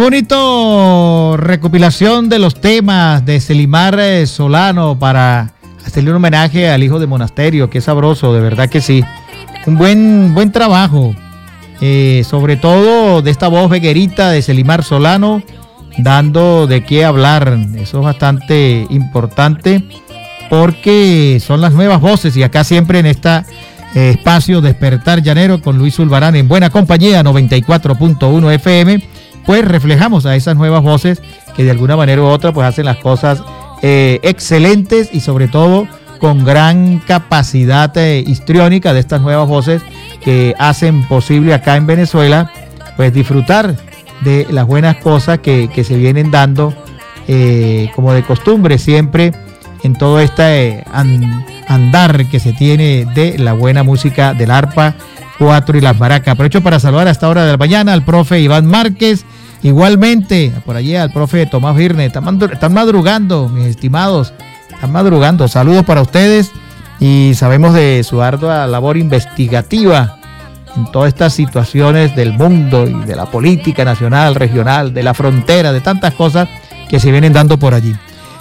bonito recopilación de los temas de Selimar Solano para hacerle un homenaje al hijo de Monasterio. Qué sabroso, de verdad que sí. Un buen trabajo, sobre todo de esta voz veguerita de Selimar Solano, dando de qué hablar. Eso es bastante importante porque son las nuevas voces, y acá siempre en esta espacio Despertar Llanero con Luis Zulbarán en buena compañía 94.1 FM, pues reflejamos a esas nuevas voces que de alguna manera u otra pues hacen las cosas excelentes, y sobre todo con gran capacidad histriónica de estas nuevas voces que hacen posible acá en Venezuela pues disfrutar de las buenas cosas que se vienen dando como de costumbre siempre en todo este andar que se tiene de la buena música del arpa, cuatro y las maracas. Aprovecho para saludar a esta hora de la mañana al profe Iván Márquez, igualmente por allí al profe Tomás Virne. Están madrugando, mis estimados, están madrugando. Saludos para ustedes, y sabemos de su ardua labor investigativa en todas estas situaciones del mundo y de la política nacional, regional, de la frontera, de tantas cosas que se vienen dando por allí.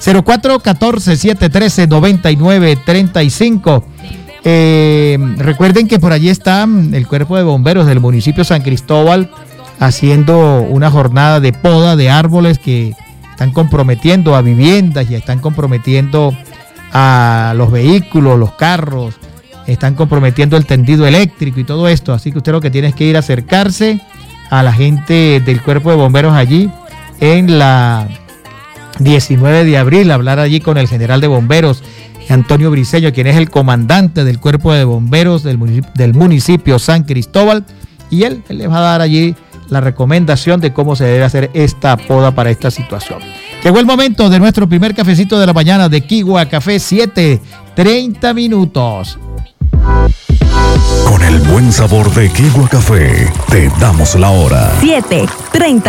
0414-713-9935. Recuerden que por allí está el Cuerpo de Bomberos del municipio San Cristóbal haciendo una jornada de poda de árboles que están comprometiendo a viviendas y están comprometiendo a los vehículos, los carros, están comprometiendo el tendido eléctrico y todo esto. Así que usted lo que tiene es que ir a acercarse a la gente del Cuerpo de Bomberos allí en la 19 de abril, hablar allí con el general de bomberos Antonio Briceño, quien es el comandante del Cuerpo de Bomberos del municipio San Cristóbal, y él les va a dar allí la recomendación de cómo se debe hacer esta poda para esta situación. Llegó el momento de nuestro primer cafecito de la mañana de Quigua Café, 7:30 minutos. Con el buen sabor de Quigua Café, te damos la hora. 7:30.